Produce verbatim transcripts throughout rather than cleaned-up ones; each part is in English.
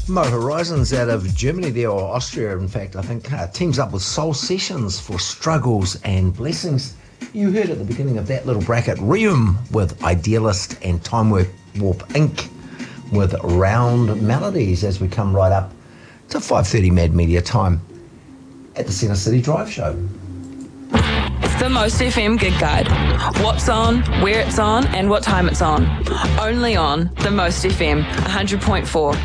Mo Horizons out of Germany there, or Austria, in fact, I think, uh, teams up with Soul Sessions for Struggles and Blessings. You heard at the beginning of that little bracket, Reum with Idealist and Time Warp Incorporated with Round Melodies as we come right up to five thirty Mad Media time at the Centre City Drive Show. The Most F M Gig Guide. What's on, where it's on, and what time it's on. Only on The Most F M, one hundred point four.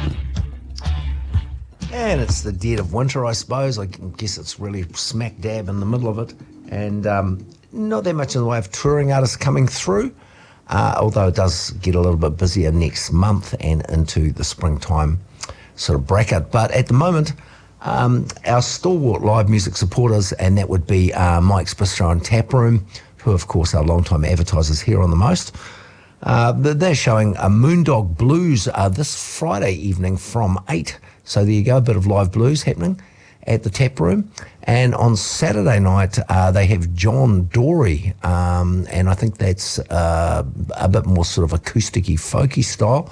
And it's the dead of winter, I suppose. I guess it's really smack dab in the middle of it. And um, not that much in the way of touring artists coming through, uh, although it does get a little bit busier next month and into the springtime sort of bracket. But at the moment, um, our stalwart live music supporters, and that would be uh, Mike's Bistro and Tap Room, who, of course, are long-time advertisers here on The Most. Uh, they're showing a Moondog Blues uh, this Friday evening from eight. So there you go, a bit of live blues happening at the Tap Room. And on Saturday night, uh, they have John Dory, um, and I think that's uh, a bit more sort of acoustic-y, folky style.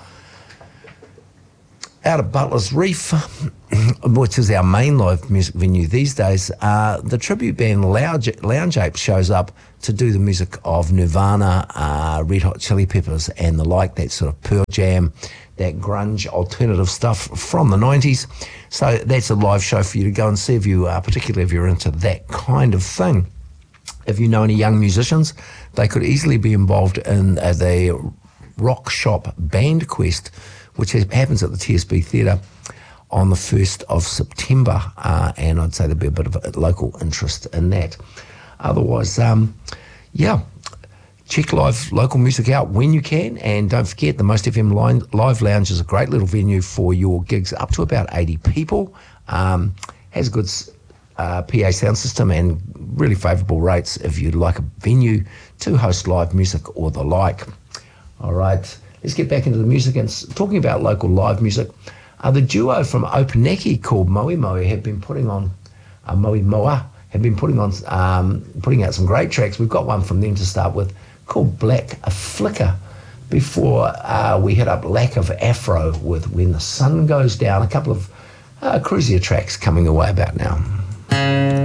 Out of Butler's Reef, which is our main live music venue these days, uh, the tribute band Lounge, Lounge Ape shows up to do the music of Nirvana, uh, Red Hot Chili Peppers and the like, that sort of Pearl Jam, that grunge alternative stuff from the nineties. So that's a live show for you to go and see if you, uh, particularly if you're into that kind of thing. If you know any young musicians, they could easily be involved in uh, the Rock Shop Band Quest, which has, happens at the T S B Theatre on the first of September, uh, and I'd say there'd be a bit of a local interest in that. Otherwise, um, yeah, check live local music out when you can, and don't forget the Most F M Live Lounge is a great little venue for your gigs up to about eighty people. Um, has a good uh, P A sound system and really favourable rates if you'd like a venue to host live music or the like. All right. Let's get back into the music and talking about local live music. Uh, the duo from Opunake called Moe Moe have been putting on, uh, Moe Moa have been putting on, um, putting out some great tracks. We've got one from them to start with called Black a Flicker before uh, we hit up Lack of Afro with When the Sun Goes Down. A couple of uh, cruisier tracks coming away about now.